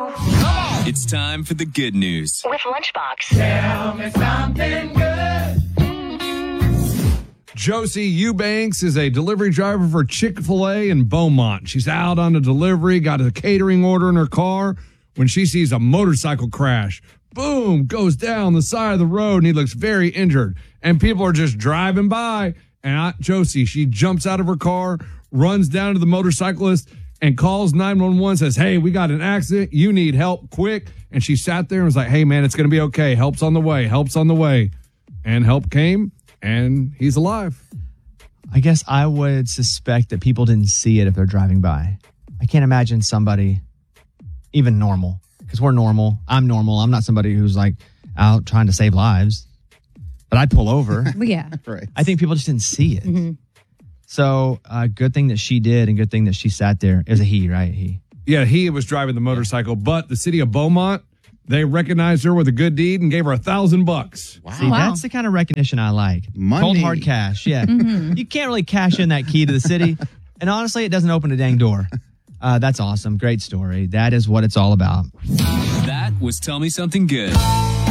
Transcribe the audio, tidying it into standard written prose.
It's time for the good news with Lunchbox. Tell me something good. Josie Eubanks is a delivery driver for Chick-fil-A in Beaumont. She's out on a delivery, got a catering order in her car when she sees a motorcycle crash. Boom, goes down the side of the road, and he looks very injured. And people are just driving by. And Josie, she jumps out of her car, runs down to the motorcyclist, and calls 911, says, hey, we got an accident. You need help quick. And she sat there and was like, hey, man, it's going to be okay. Help's on the way. Help's on the way. And help came, and he's alive. I guess I would suspect that people didn't see it if they're driving by. I can't imagine somebody, even normal, because we're normal. I'm normal. I'm not somebody who's like out trying to save lives. But I'd pull over. Yeah. Right. I think people just didn't see it. Mm-hmm. So good thing that she did and good thing that she sat there. It was a he, right? He. Yeah, he was driving the motorcycle, but the city of Beaumont, they recognized her with a good deed and gave her $1,000. Wow. See, that's the kind of recognition I like. Money. Cold hard cash. Yeah. You can't really cash in that key to the city. And honestly, it doesn't open a dang door. That's awesome. Great story. That is what it's all about. That was Tell Me Something Good.